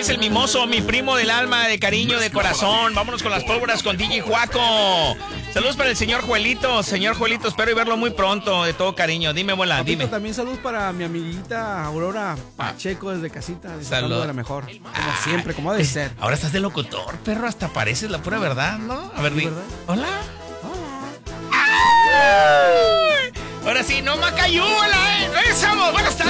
es el mimoso, mi primo del alma, de cariño, de corazón. Vámonos con las pólvoras con DJ Juaco. Saludos para el señor Juelito. Señor Juelito, espero verlo muy pronto, de todo cariño. Dime, bola, Papito, dime. también saludos para mi amiguita Aurora Pacheco desde casita. Disfrutando de la mejor. Como siempre, como debe ser. Ahora estás de locutor, perro, hasta pareces la pura verdad, ¿no? A ver, di. ¿Verdad? Hola. Hola. Ahora sí, no Macayú, hola, regresamos. Buenas tardes.